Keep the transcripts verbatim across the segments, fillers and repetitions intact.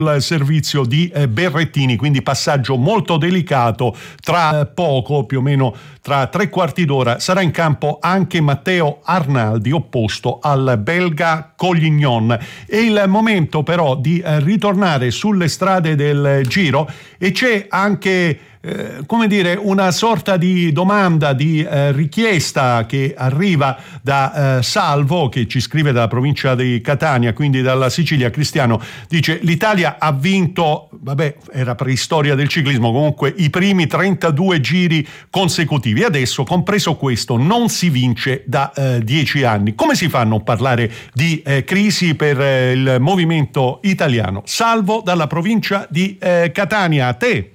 il servizio di eh, Berrettini, quindi passaggio molto delicato. Tra eh, poco, più o meno tra tre quarti d'ora, sarà in campo anche Matteo Arnaldi, opposto al belga Collignon. È il momento però di eh, ritornare sulle strade del Giro, e c'è anche Eh, come dire, una sorta di domanda, di eh, richiesta che arriva da eh, Salvo, che ci scrive dalla provincia di Catania, quindi dalla Sicilia. Cristiano dice: l'Italia ha vinto, vabbè, era preistoria del ciclismo, comunque i primi trentadue giri consecutivi, adesso, compreso questo, non si vince da eh, dieci anni. Come si fa a non parlare di eh, crisi per eh, il movimento italiano? Salvo dalla provincia di eh, Catania, a te.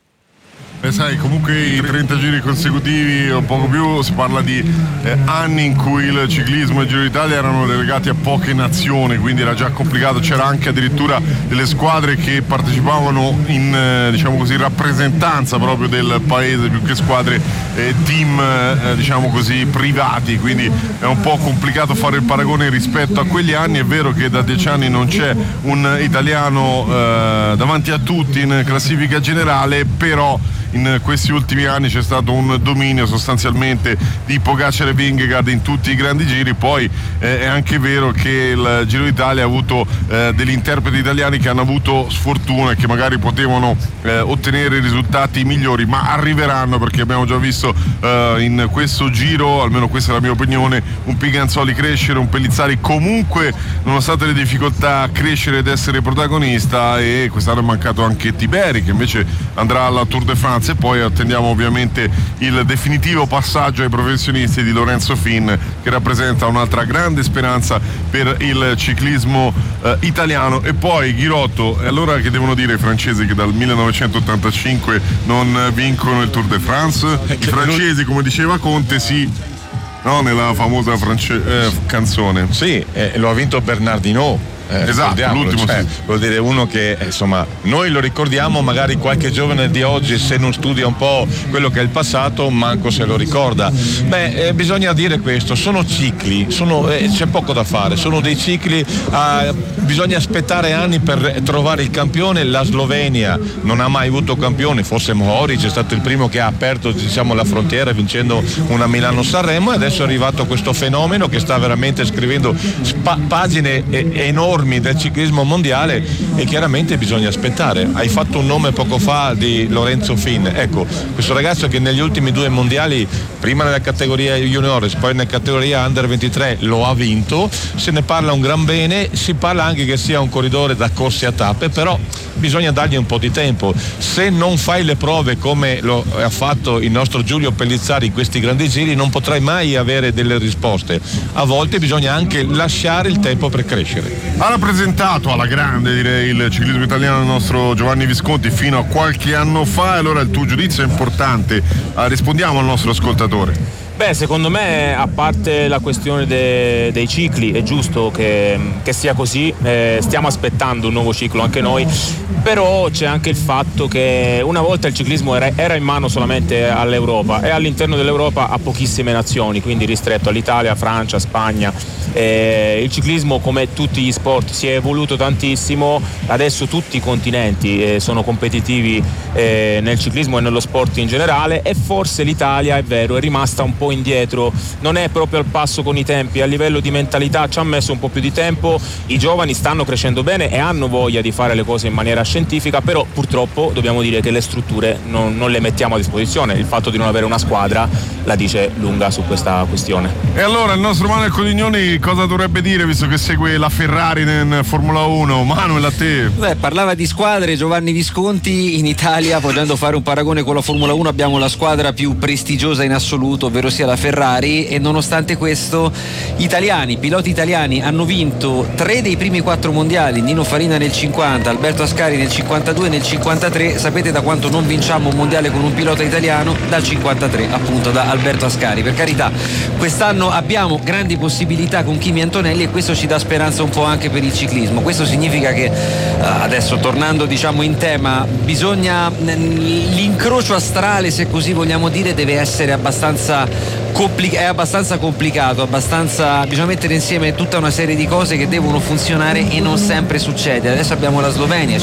Eh, sai, comunque i trenta giri consecutivi o poco più, si parla di eh, anni in cui il ciclismo e il Giro d'Italia erano relegati a poche nazioni, quindi era già complicato. C'era anche addirittura delle squadre che partecipavano in eh, diciamo così rappresentanza proprio del paese, più che squadre eh, team eh, diciamo così privati, quindi è un po' complicato fare il paragone rispetto a quegli anni. È vero che da dieci anni non c'è un italiano eh, davanti a tutti in classifica generale, però in questi ultimi anni c'è stato un dominio sostanzialmente di Pogacar e Vingegaard in tutti i grandi giri. Poi eh, è anche vero che il Giro d'Italia ha avuto eh, degli interpreti italiani che hanno avuto sfortuna e che magari potevano eh, ottenere risultati migliori, ma arriveranno, perché abbiamo già visto eh, in questo giro, almeno questa è la mia opinione, un Piganzoli crescere, un Pellizzari comunque, nonostante le difficoltà, crescere ed essere protagonista. E quest'anno è mancato anche Tiberi, che invece andrà alla Tour de France. E poi attendiamo ovviamente il definitivo passaggio ai professionisti di Lorenzo Finn, che rappresenta un'altra grande speranza per il ciclismo eh, italiano. E poi Ghirotto, e allora che devono dire i francesi che dal millenovecentottantacinque non vincono il Tour de France? I francesi, come diceva Conte, sì, no, nella famosa france- eh, canzone. Sì, eh, lo ha vinto Bernard Hinault. Eh, esatto, l'ultimo, cioè, sì. Vuol dire uno che insomma noi lo ricordiamo, magari qualche giovane di oggi, se non studia un po' quello che è il passato, manco se lo ricorda. Beh, eh, bisogna dire questo, sono cicli, sono, eh, c'è poco da fare, sono dei cicli, eh, bisogna aspettare anni per trovare il campione. La Slovenia non ha mai avuto campione, forse Mohoric è stato il primo che ha aperto, diciamo, la frontiera vincendo una Milano-Sanremo, e adesso è arrivato questo fenomeno che sta veramente scrivendo spa- pagine e- enormi del ciclismo mondiale, e chiaramente bisogna aspettare. Hai fatto un nome poco fa di Lorenzo Finn, ecco, questo ragazzo che negli ultimi due mondiali, prima nella categoria juniores, poi nella categoria under ventitré, lo ha vinto, se ne parla un gran bene, si parla anche che sia un corridore da corse a tappe, però bisogna dargli un po' di tempo. Se non fai le prove come lo ha fatto il nostro Giulio Pellizzari in questi grandi giri, non potrai mai avere delle risposte. A volte bisogna anche lasciare il tempo per crescere. Ha rappresentato alla grande, direi, il ciclismo italiano il nostro Giovanni Visconti fino a qualche anno fa, e allora il tuo giudizio è importante. Ah, rispondiamo al nostro ascoltatore. Beh, secondo me, a parte la questione de, dei cicli, è giusto che, che sia così, eh, stiamo aspettando un nuovo ciclo anche noi, però c'è anche il fatto che una volta il ciclismo era, era in mano solamente all'Europa, e all'interno dell'Europa a pochissime nazioni, quindi ristretto all'Italia, Francia, Spagna. Eh, il ciclismo, come tutti gli sport, si è evoluto tantissimo, adesso tutti i continenti eh, sono competitivi eh, nel ciclismo e nello sport in generale, e forse l'Italia, è vero, è rimasta un po' indietro, non è proprio al passo con i tempi. A livello di mentalità ci ha messo un po' più di tempo, i giovani stanno crescendo bene e hanno voglia di fare le cose in maniera scientifica, però purtroppo dobbiamo dire che le strutture non, non le mettiamo a disposizione. Il fatto di non avere una squadra la dice lunga su questa questione. E allora il nostro Manuel Codignoni cosa dovrebbe dire, visto che segue la Ferrari in Formula uno? Manuel, a te. Beh, parlava di squadre, Giovanni Visconti. In Italia, vogliamo fare un paragone con la Formula uno, abbiamo la squadra più prestigiosa in assoluto, ovvero sia la Ferrari, e nonostante questo italiani, piloti italiani hanno vinto tre dei primi quattro mondiali. Nino Farina nel cinquanta, Alberto Ascari nel cinquantadue e nel cinquantatré. Sapete da quanto non vinciamo un mondiale con un pilota italiano? Dal cinquantatré, appunto, da Alberto Ascari. Per carità, quest'anno abbiamo grandi possibilità con Kimi Antonelli, e questo ci dà speranza un po' anche per il ciclismo. Questo significa che adesso, tornando diciamo in tema, bisogna l'incrocio astrale, se così vogliamo dire, deve essere abbastanza compli- è abbastanza complicato, abbastanza, bisogna mettere insieme tutta una serie di cose che devono funzionare, e non sempre succede. Adesso abbiamo la Slovenia,